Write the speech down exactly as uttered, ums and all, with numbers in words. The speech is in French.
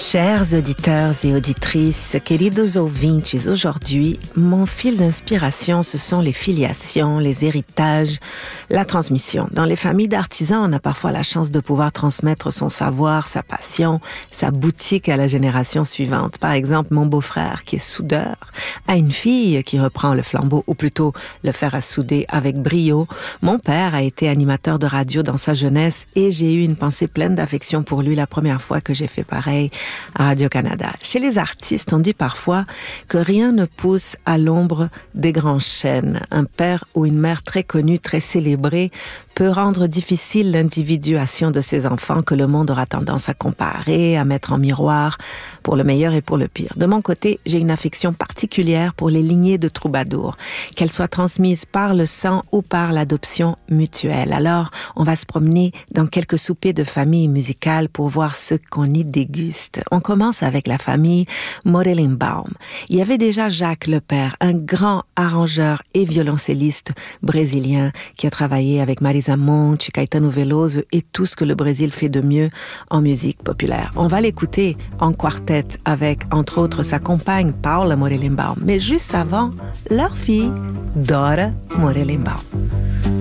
Chers auditeurs et auditrices, queridos ouvintes, aujourd'hui, mon fil d'inspiration, ce sont les filiations, les héritages, la transmission. Dans les familles d'artisans, on a parfois la chance de pouvoir transmettre son savoir, sa passion, sa boutique à la génération suivante. Par exemple, mon beau-frère, qui est soudeur, a une fille qui reprend le flambeau, ou plutôt le fer à souder avec brio. Mon père a été animateur de radio dans sa jeunesse et j'ai eu une pensée pleine d'affection pour lui la première fois que j'ai fait pareil à Radio-Canada. Chez les artistes, on dit parfois que rien ne pousse à l'ombre des grands chênes. Un père ou une mère très connue, très célébrée, peut rendre difficile l'individuation de ses enfants que le monde aura tendance à comparer, à mettre en miroir, pour le meilleur et pour le pire. De mon côté, j'ai une affection particulière pour les lignées de troubadours, qu'elles soient transmises par le sang ou par l'adoption mutuelle. Alors, on va se promener dans quelques soupers de famille musicale pour voir ce qu'on y déguste. On commence avec la famille Morelenbaum. Il y avait déjà Jacques Lepère, un grand arrangeur et violoncelliste brésilien qui a travaillé avec Marisa Monte, Caetano Veloso et tout ce que le Brésil fait de mieux en musique populaire. On va l'écouter en quartet avec, entre autres, sa compagne Paula Morelenbaum. Mais juste avant, leur fille, Dora Morelenbaum.